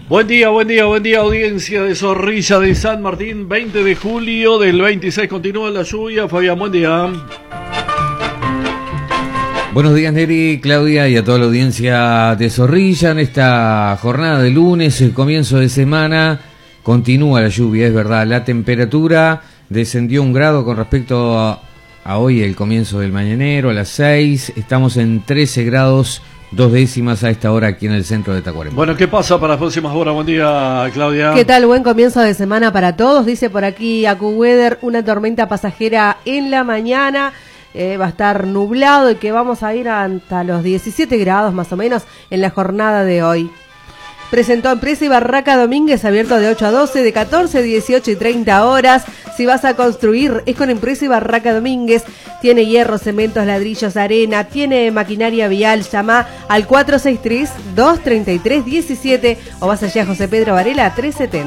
Buen día, audiencia de Zorrilla de San Martín, 20 de julio del 26, continúa la lluvia. Fabián, buen día. Buenos días, Neri, Claudia y a toda la audiencia de Zorrilla. En esta jornada de lunes, el comienzo de semana, continúa la lluvia, es verdad. La temperatura descendió 1 grado con respecto a hoy, el comienzo del mañanero, a las 6. Estamos en 13 grados 2 décimas a esta hora aquí en el centro de Tacuarembó. Bueno, ¿qué pasa para las próximas horas? Buen día, Claudia. ¿Qué tal? Buen comienzo de semana para todos. Dice por aquí AccuWeather, una tormenta pasajera en la mañana. Va a estar nublado y que vamos a ir hasta los 17 grados más o menos en la jornada de hoy. Presentó Empresa y Barraca Domínguez, abierto de 8 a 12, de 14, 18 y 30 horas. Si vas a construir, es con Empresa y Barraca Domínguez. Tiene hierro, cementos, ladrillos, arena, tiene maquinaria vial. Llama al 463-233-17 o vas allá a José Pedro Varela 370.